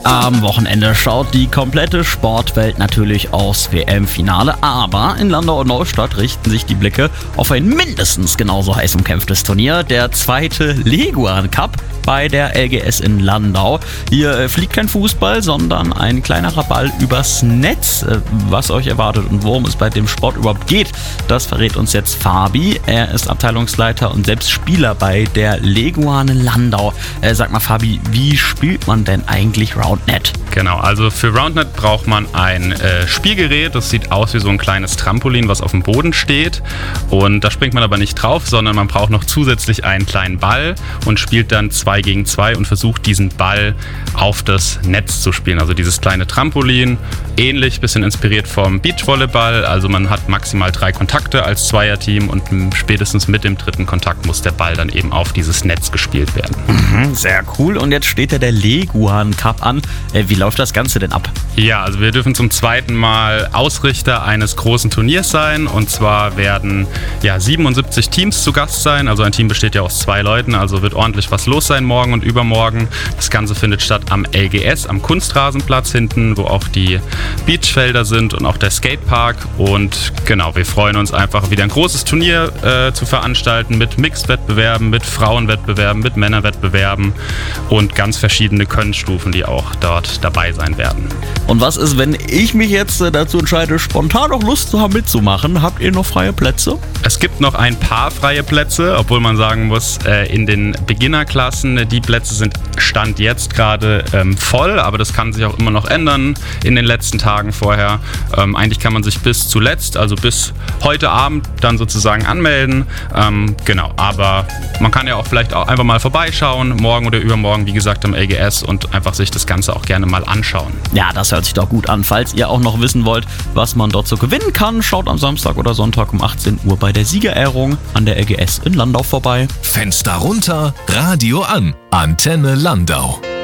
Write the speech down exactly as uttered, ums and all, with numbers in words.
Am Wochenende schaut die komplette Sportwelt natürlich aufs W M-Finale, aber in Landau und Neustadt richten sich die Blicke auf ein mindestens genauso heiß umkämpftes Turnier, der zweite Leguan Cup bei der L G S in Landau. Hier fliegt kein Fußball, sondern ein kleinerer Ball übers Netz. Was euch erwartet und worum es bei dem Sport überhaupt geht, das verrät uns jetzt Fabi. Er ist Abteilungsleiter und selbst Spieler bei der Leguan in Landau. Äh, sag mal Fabi, wie spielt man denn eigentlich Roundnet? Genau, also für Roundnet braucht man ein äh, Spielgerät, das sieht aus wie so ein kleines Trampolin, was auf dem Boden steht, und da springt man aber nicht drauf, sondern man braucht noch zusätzlich einen kleinen Ball und spielt dann zwei gegen zwei und versucht diesen Ball auf das Netz zu spielen. Also dieses kleine Trampolin, ähnlich, bisschen inspiriert vom Beachvolleyball, also man hat maximal drei Kontakte als Zweierteam und spätestens mit dem dritten Kontakt muss der Ball dann eben auf dieses Netz gespielt werden. Mhm, sehr cool, und jetzt steht ja der Leguan Cup an. Äh, wie läuft das Ganze denn ab? Ja, also wir dürfen zum zweiten Mal Ausrichter eines großen Turniers sein, und zwar werden ja siebenundsiebzig Teams zu Gast sein, also ein Team besteht ja aus zwei Leuten, also wird ordentlich was los sein morgen und übermorgen. Das Ganze findet statt am L G S, am Kunstrasenplatz hinten, wo auch die Beachfelder sind und auch der Skatepark, und genau, wir freuen uns einfach wieder ein großes Turnier äh, zu veranstalten mit Mixed-Wettbewerben, mit Frauenwettbewerben, mit Männerwettbewerben und ganz verschiedene Könnenstufen, die auch dort dabei sein werden. Und was ist, wenn ich mich jetzt dazu entscheide, spontan noch Lust zu haben mitzumachen? Habt ihr noch freie Plätze? Es gibt noch ein paar freie Plätze, obwohl man sagen muss, äh, in den Beginnerklassen, die Plätze sind Stand jetzt gerade ähm, voll, aber das kann sich auch immer noch ändern in den letzten Tagen vorher. Ähm, eigentlich kann man sich bis zuletzt, also bis heute Abend dann sozusagen anmelden. Ähm, genau, aber man kann ja auch vielleicht auch einfach mal vorbeischauen, morgen oder übermorgen, wie gesagt, am L G S, und einfach sich das Ganze auch gerne mal anschauen. Ja, das hört sich doch gut an. Falls ihr auch noch wissen wollt, was man dort so gewinnen kann, schaut am Samstag oder Sonntag um achtzehn Uhr bei der Siegerehrung an der L G S in Landau vorbei. Fenster runter, Radio an. Antenne Landau.